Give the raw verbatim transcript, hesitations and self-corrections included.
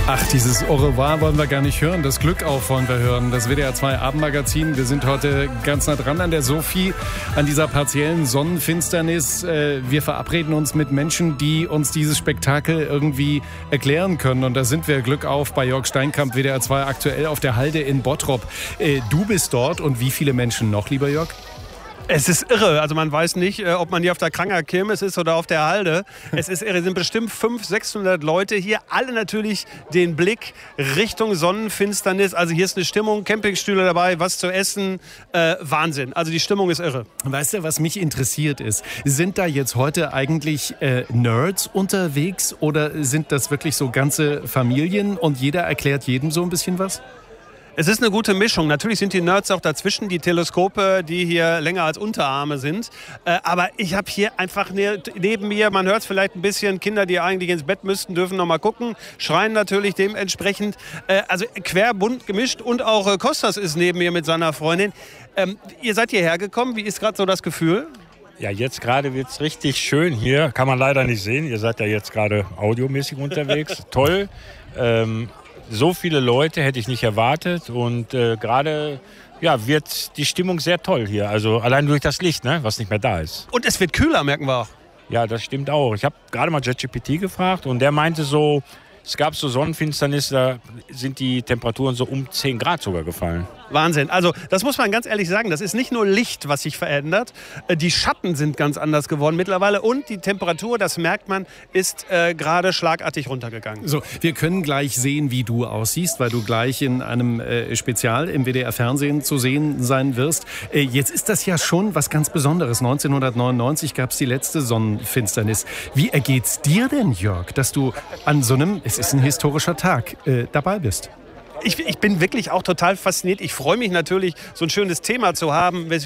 Ach, dieses Au revoir wollen wir gar nicht hören. Das Glück auf wollen wir hören. Das W D R zwei Abendmagazin. Wir sind heute ganz nah dran an der Sophie, an dieser partiellen Sonnenfinsternis. Wir verabreden uns mit Menschen, die uns dieses Spektakel irgendwie erklären können. Und da sind wir, Glück auf, bei Jörg Steinkamp, W D R zwei aktuell auf der Halde in Bottrop. Du bist dort und wie viele Menschen noch, lieber Jörg? Es ist irre. Also man weiß nicht, ob man hier auf der Kranger Kirmes ist oder auf der Halde. Es ist irre. Es sind bestimmt fünfhundert, sechshundert Leute hier. Alle natürlich den Blick Richtung Sonnenfinsternis. Also hier ist eine Stimmung, Campingstühle dabei, was zu essen. Äh, Wahnsinn. Also die Stimmung ist irre. Weißt du, was mich interessiert ist? Sind da jetzt heute eigentlich äh, Nerds unterwegs oder sind das wirklich so ganze Familien und jeder erklärt jedem so ein bisschen was? Es ist eine gute Mischung. Natürlich sind die Nerds auch dazwischen, die Teleskope, die hier länger als Unterarme sind. Äh, aber ich habe hier einfach ne, neben mir, man hört es vielleicht ein bisschen, Kinder, die eigentlich ins Bett müssten, dürfen noch mal gucken, schreien natürlich dementsprechend. Äh, also querbunt gemischt und auch äh, Kostas ist neben mir mit seiner Freundin. Ähm, ihr seid hierher gekommen. Wie ist gerade so das Gefühl? Ja, jetzt gerade wird es richtig schön hier. Kann man leider nicht sehen. Ihr seid ja jetzt gerade audiomäßig unterwegs. Toll. Ähm, So viele Leute hätte ich nicht erwartet und äh, gerade ja, wird die Stimmung sehr toll hier. Also allein durch das Licht, ne, was nicht mehr da ist. Und es wird kühler, merken wir auch. Ja, das stimmt auch. Ich habe gerade mal ChatGPT gefragt und der meinte so, es gab so Sonnenfinsternis, da sind die Temperaturen so um zehn Grad sogar gefallen. Wahnsinn. Also das muss man ganz ehrlich sagen, das ist nicht nur Licht, was sich verändert. Die Schatten sind ganz anders geworden mittlerweile und die Temperatur, das merkt man, ist äh, gerade schlagartig runtergegangen. So, wir können gleich sehen, wie du aussiehst, weil du gleich in einem äh, Spezial im W D R-Fernsehen zu sehen sein wirst. Äh, jetzt ist das ja schon was ganz Besonderes. neunzehnhundertneunundneunzig gab es die letzte Sonnenfinsternis. Wie ergeht's dir denn, Jörg, dass du an so einem, es ist ein historischer Tag, äh, dabei bist? Ich, ich bin wirklich auch total fasziniert. Ich freue mich natürlich, so ein schönes Thema zu haben,